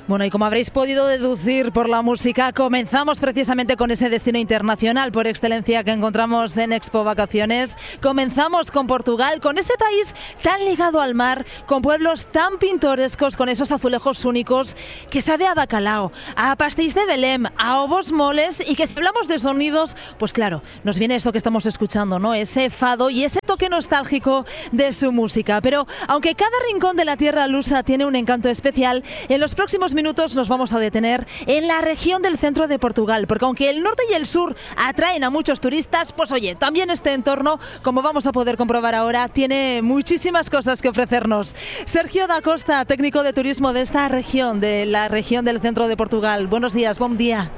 Bueno, y como habréis podido deducir por la música, comenzamos precisamente con ese destino internacional por excelencia que encontramos en Expo Vacaciones. Comenzamos con Portugal, con ese país tan ligado al mar, con pueblos tan pintorescos, con esos azulejos únicos, que sabe a bacalao, a pastéis de Belém, a ovos moles, y que si hablamos de sonidos, pues claro, nos viene esto que estamos escuchando, ¿no? Ese fado y ese toque nostálgico de su música. Pero aunque cada rincón de la tierra lusa tiene un encanto especial, en los próximos minutos nos vamos a detener en la región del centro de Portugal, porque aunque el norte y el sur atraen a muchos turistas, pues oye, también este entorno, como vamos a poder comprobar ahora, tiene muchísimas cosas que ofrecernos. Sergio da Costa, técnico de turismo de esta región, de la región del centro de Portugal. Buenos días, buen día.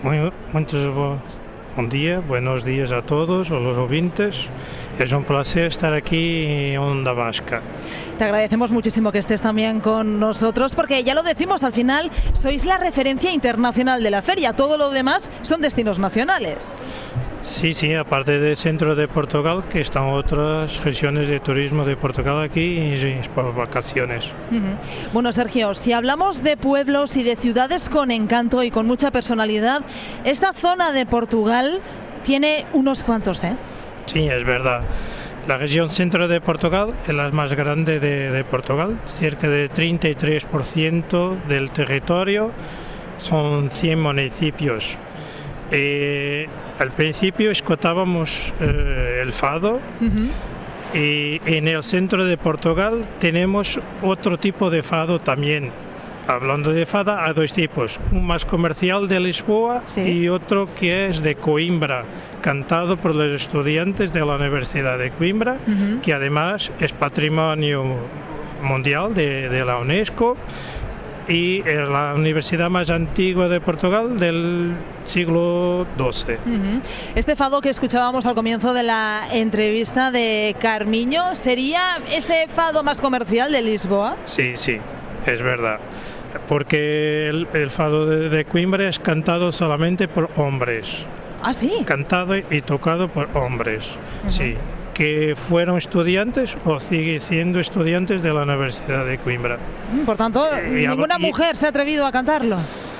Buen día, buenos días a todos, a los ouvintes. Es un placer estar aquí en Onda Vasca. Te agradecemos muchísimo que estés también con nosotros, porque ya lo decimos, al final sois la referencia internacional de la feria. Todo lo demás son destinos nacionales. Sí, aparte del centro de Portugal, que están otras regiones de turismo de Portugal aquí y por vacaciones. Bueno, Sergio, si hablamos de pueblos y de ciudades con encanto y con mucha personalidad, esta zona de Portugal tiene unos cuantos, ¿eh? Sí, es verdad. La región centro de Portugal es la más grande de Portugal, cerca de 33% del territorio, son 100 municipios. Al principio escuchábamos el fado y en el centro de Portugal tenemos otro tipo de fado también. Hablando de fado, hay dos tipos, un más comercial de Lisboa y otro que es de Coimbra, cantado por los estudiantes de la Universidad de Coimbra, que además es patrimonio mundial de la UNESCO y es la universidad más antigua de Portugal del siglo XII. Este fado que escuchábamos al comienzo de la entrevista de Carmiño, ¿sería ese fado más comercial de Lisboa? Sí, es verdad. Porque el fado de Coimbra es cantado solamente por hombres. ¿Ah, sí? Cantado y tocado por hombres, sí. Que fueron estudiantes o sigue siendo estudiantes de la Universidad de Coimbra. Por tanto, ninguna mujer se ha atrevido a cantarlo.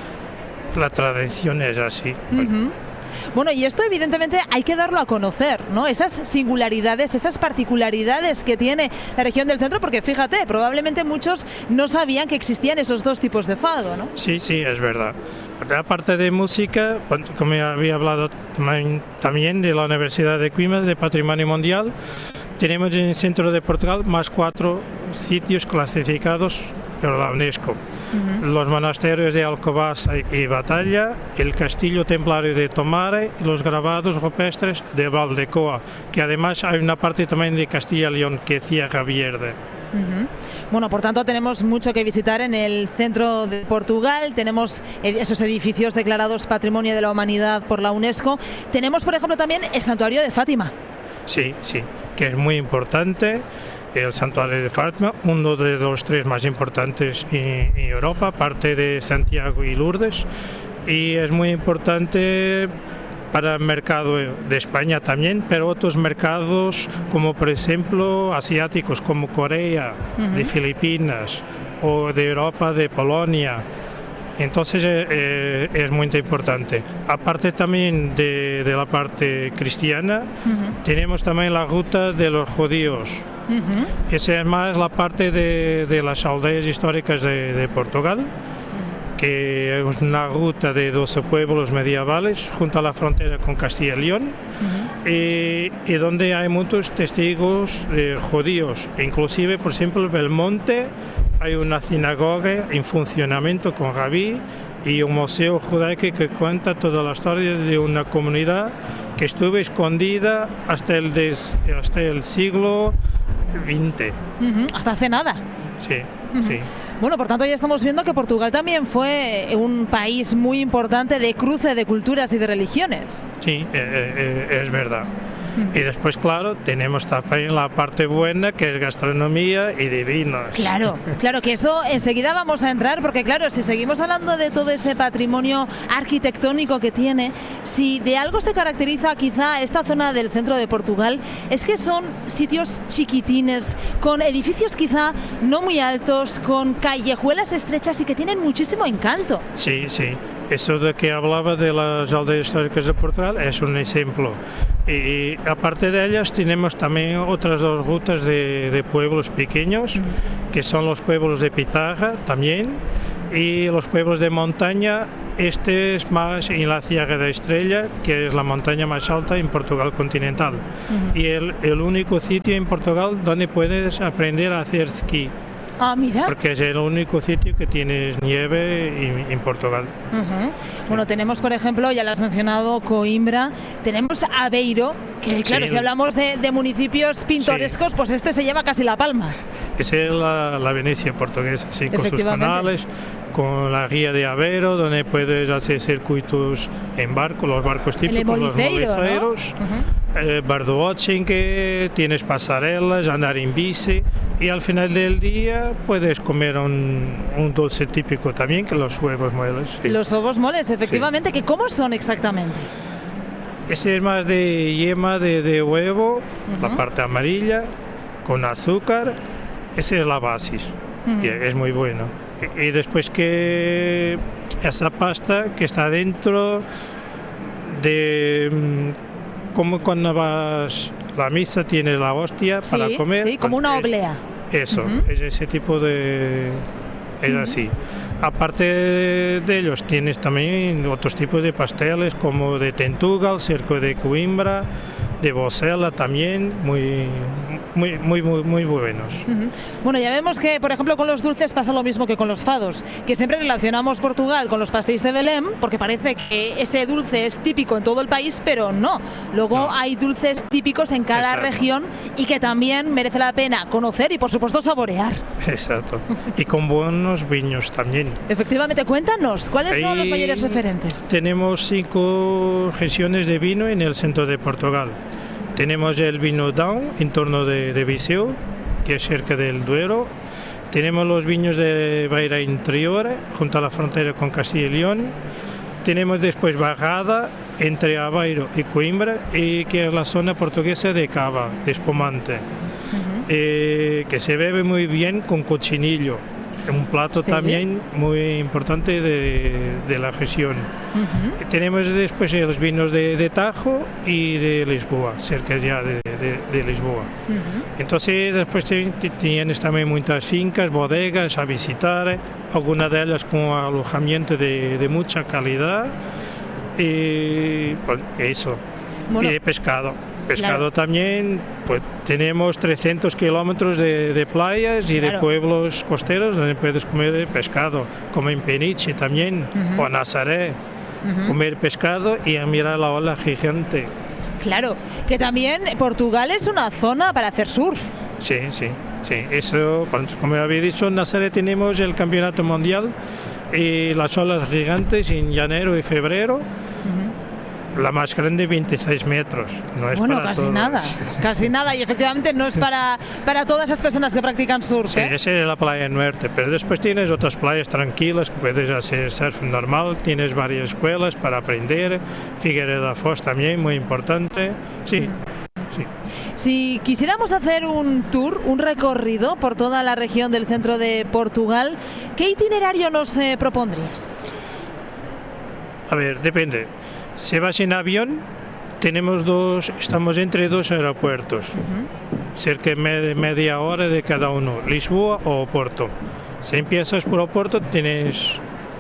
La tradición es así. Bueno, y esto evidentemente hay que darlo a conocer, ¿no? Esas singularidades, esas particularidades que tiene la región del centro, porque fíjate, probablemente muchos no sabían que existían esos dos tipos de fado, ¿no? Sí, es verdad. Aparte de música, como había hablado también de la Universidad de Coimbra, de Patrimonio Mundial, tenemos en el centro de Portugal más 4 sitios clasificados por la UNESCO. Los monasterios de Alcobaça y Batalla, el castillo templario de Tomare y los grabados rupestres de Valdecoa, que además hay una parte también de Castilla y León que es Sierra Verde. Bueno, por tanto tenemos mucho que visitar en el centro de Portugal, tenemos esos edificios declarados Patrimonio de la Humanidad por la UNESCO, tenemos por ejemplo también el Santuario de Fátima. Sí, que es muy importante. El Santuario de Fátima, uno de los 3 más importantes en Europa, aparte de Santiago y Lourdes, y es muy importante para el mercado de España también, pero otros mercados como por ejemplo asiáticos como Corea, de Filipinas o de Europa, de Polonia. Entonces es muy importante. Aparte también de la parte cristiana, tenemos también la ruta de los judíos. Esa es más la parte de las aldeas históricas de Portugal, que es una ruta de 12 pueblos medievales junto a la frontera con Castilla y León, y donde hay muchos testigos judíos. Inclusive, por ejemplo, en Belmonte hay una sinagoga en funcionamiento con rabí y un museo judaico que cuenta toda la historia de una comunidad que estuvo escondida hasta el siglo XX. Hasta hace nada. Sí. Bueno, por tanto ya estamos viendo que Portugal también fue un país muy importante de cruce de culturas y de religiones. Sí, es verdad. Y después, claro, tenemos también la parte buena, que es gastronomía y de vinos. Claro, claro, que eso enseguida vamos a entrar, porque claro, si seguimos hablando de todo ese patrimonio arquitectónico que tiene, si de algo se caracteriza quizá esta zona del centro de Portugal, es que son sitios chiquitines, con edificios quizá no muy altos, con callejuelas estrechas y que tienen muchísimo encanto. Sí, sí. Eso de que hablaba de las aldeas históricas de Portugal es un ejemplo. Y aparte de ellas tenemos también otras dos rutas de pueblos pequeños, que son los pueblos de Pizarra también, y los pueblos de montaña. Este es más en la Sierra da Estrella, que es la montaña más alta en Portugal continental. Y el único sitio en Portugal donde puedes aprender a hacer esquí. Ah, mira. Porque es el único sitio que tienes nieve en Portugal. Bueno, tenemos, por ejemplo, ya lo has mencionado, Coimbra, tenemos Aveiro, que claro, si hablamos de municipios pintorescos, pues este se lleva casi la palma. Esa es la Venecia portuguesa, sí, con sus canales, con la guía de Aveiro, donde puedes hacer circuitos en barco, los barcos típicos, los moliceiros, birdwatching, que tienes pasarelas, andar en bici, y al final del día puedes comer un dulce típico también, que los huevos moles. Sí. Los huevos moles, efectivamente, que ¿cómo son exactamente? Ese es más de yema de huevo, la parte amarilla, con azúcar. Esa es la base, y es muy bueno. Y después que esa pasta que está dentro de... como cuando vas a la misa tienes la hostia para comer. Sí, como una oblea. Eso, es ese tipo de... es así. Aparte de ellos tienes también otros tipos de pasteles como de Tentugal, cerco de Coimbra, de Bocela también, muy buenos. Bueno, ya vemos que, por ejemplo, con los dulces pasa lo mismo que con los fados, que siempre relacionamos Portugal con los pastéis de Belém, porque parece que ese dulce es típico en todo el país, pero no. Luego hay dulces típicos en cada región y que también merece la pena conocer y, por supuesto, saborear. Exacto. Y con buenos vinos también. Efectivamente, cuéntanos, ¿cuáles son los mayores referentes? Tenemos 5 regiones de vino en el centro de Portugal. Tenemos el vino Down, en torno de Viseu, que es cerca del Duero. Tenemos los viños de Beira Interior, junto a la frontera con Castilla y León. Tenemos después Bajada, entre Aveiro y Coimbra, y que es la zona portuguesa de cava, de espumante, que se bebe muy bien con cochinillo. Un plato también muy importante de la región. Tenemos después los vinos de Tajo y de Lisboa, cerca ya de Lisboa. Entonces después tienes también muchas fincas, bodegas a visitar, algunas de ellas con alojamiento de mucha calidad, y bueno, eso. Bueno, y de pescado. Pescado también, pues tenemos 300 kilómetros de playas y de pueblos costeros donde puedes comer pescado, como en Peniche también, o Nazaré, comer pescado y a mirar la ola gigante. Claro, que también Portugal es una zona para hacer surf. Sí, eso, como había dicho, en Nazaré tenemos el campeonato mundial y las olas gigantes en enero y febrero. La más grande, 26 metros. No es para casi todos. Casi nada, y efectivamente no es para todas las personas que practican surf. Sí, esa es la playa norte, pero después tienes otras playas tranquilas que puedes hacer surf normal, tienes varias escuelas para aprender, Figueira da Foz también, muy importante. Sí. Si quisiéramos hacer un tour, un recorrido por toda la región del centro de Portugal, ¿qué itinerario nos propondrías? A ver, depende. Si vas en avión, estamos entre 2 aeropuertos, cerca de media hora de cada uno, Lisboa o Oporto. Si empiezas por Oporto, tienes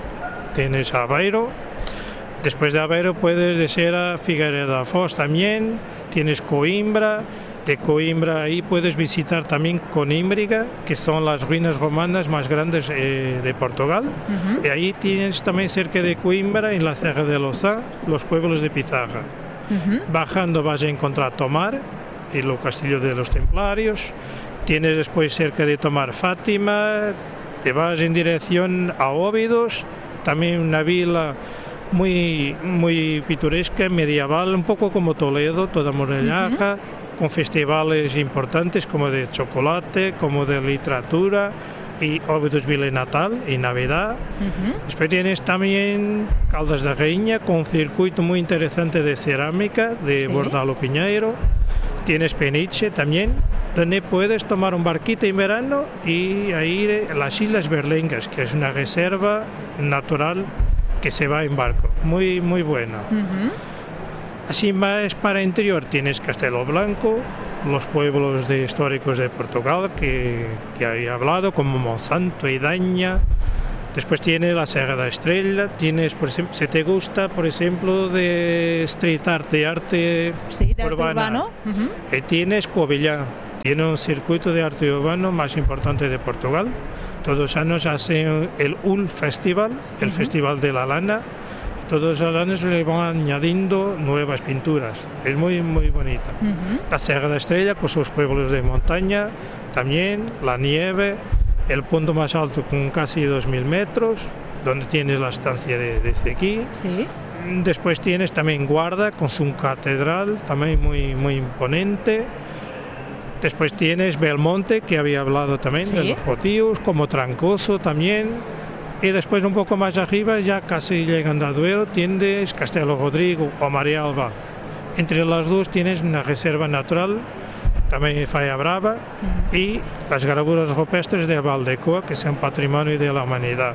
Aveiro. Después de Aveiro puedes descer a Figueira da Foz también, tienes Coimbra. De Coimbra ahí puedes visitar también Conímbriga, que son las ruinas romanas más grandes de Portugal. Y ahí tienes también cerca de Coimbra, en la Serra de Lousã, los pueblos de Pizarra. Bajando vas a encontrar Tomar, el castillo de los Templarios. Tienes después cerca de Tomar Fátima, te vas en dirección a Óbidos, también una vila muy pintoresca, medieval, un poco como Toledo, toda murallada, con festivales importantes como de chocolate, como de literatura y Óbidos Vila Natal y Navidad. Después tienes también Caldas da Rainha con un circuito muy interesante de cerámica de Bordalo Piñeiro. Tienes Peniche también, donde puedes tomar un barquito en verano y ir a las Islas Berlengas, que es una reserva natural que se va en barco, muy buena. Así más para interior tienes Castelo Blanco, los pueblos históricos de Portugal que he hablado, como Monsanto y Daña. Después tienes la Serra da Estrella, tienes, por ejemplo, si te gusta, por ejemplo, de street art, de arte urbano, tienes Covilhã, tiene un circuito de arte urbano más importante de Portugal. Todos los años hacen el UL Festival, el Festival de la Lana. Todos los años le van añadiendo nuevas pinturas. Es muy bonita. La Serra da Estrella con sus pueblos de montaña, también la nieve, el punto más alto con casi 2.000 metros, donde tienes la estancia desde aquí. Sí. Después tienes también Guarda con su catedral, también muy imponente. Después tienes Belmonte, que había hablado también, de los Jotíos, como Trancoso también. Y después un poco más arriba, ya casi llegando a Duero, tienes Castelo Rodrigo o María Alba. Entre las dos tienes una reserva natural, también Falla Brava, y las gravuras rupestres de Valdecoa, que son patrimonio de la humanidad.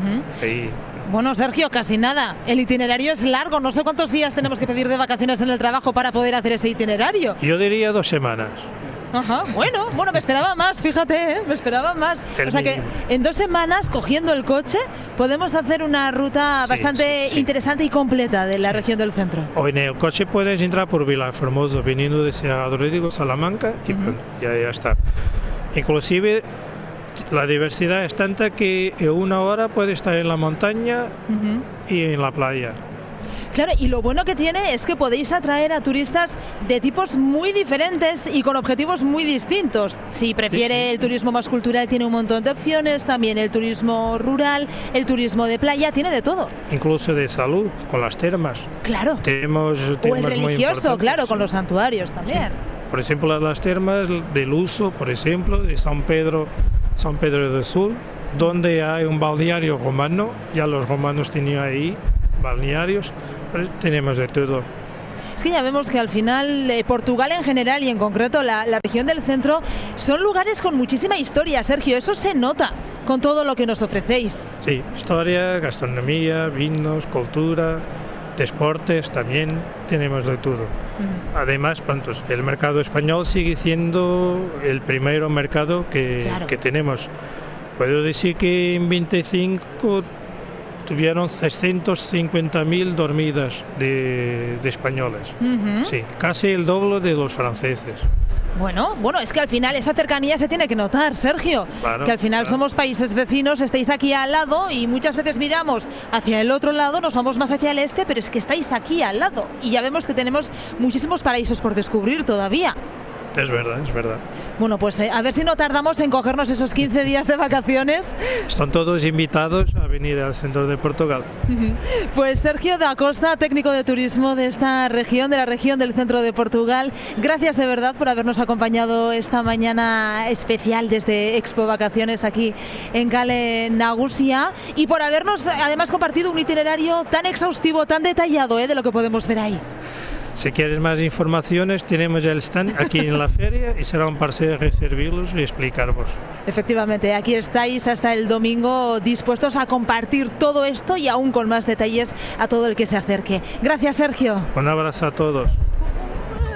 Bueno, Sergio, casi nada. El itinerario es largo. No sé cuántos días tenemos que pedir de vacaciones en el trabajo para poder hacer ese itinerario. Yo diría 2 semanas. Bueno, me esperaba más, fíjate, me esperaba más. O sea que en 2 semanas, cogiendo el coche, podemos hacer una ruta bastante interesante y completa de la región del centro. O en el coche puedes entrar por Vilaformoso, viniendo desde Rodrigo, Salamanca, y ya está. Inclusive, la diversidad es tanta que en 1 hora puedes estar en la montaña y en la playa. Claro, y lo bueno que tiene es que podéis atraer a turistas de tipos muy diferentes y con objetivos muy distintos. Si prefiere el turismo más cultural, tiene un montón de opciones, también el turismo rural, el turismo de playa, tiene de todo. Incluso de salud, con las termas. Claro. Tenemos o el religioso, claro, con los santuarios también. Por ejemplo, las termas del Uso, por ejemplo, de San Pedro del Sul, donde hay un balneario romano, ya los romanos tenían ahí balnearios, pero tenemos de todo. Es que ya vemos que al final Portugal en general y en concreto la región del centro son lugares con muchísima historia, Sergio, eso se nota con todo lo que nos ofrecéis. Sí, historia, gastronomía, vinos, cultura, deportes, también tenemos de todo. Además, el mercado español sigue siendo el primer mercado que tenemos. Puedo decir que en 25 tuvieron 650.000 dormidas de españoles. Sí, casi el doble de los franceses. Bueno, es que al final esa cercanía se tiene que notar, Sergio, que al final somos países vecinos, estáis aquí al lado y muchas veces miramos hacia el otro lado, nos vamos más hacia el este, pero es que estáis aquí al lado y ya vemos que tenemos muchísimos paraísos por descubrir todavía. Es verdad. Bueno, pues a ver si no tardamos en cogernos esos 15 días de vacaciones. Están todos invitados a venir al centro de Portugal. Pues Sergio da Costa, técnico de turismo de esta región, de la región del centro de Portugal. Gracias de verdad por habernos acompañado esta mañana especial desde Expo Vacaciones aquí en Kale Nagusia y por habernos además compartido un itinerario tan exhaustivo, tan detallado de lo que podemos ver ahí. Si quieres más informaciones, tenemos el stand aquí en la feria y será un placer recibirlos y explicaros. Efectivamente, aquí estáis hasta el domingo dispuestos a compartir todo esto y aún con más detalles a todo el que se acerque. Gracias, Sergio. Un abrazo a todos.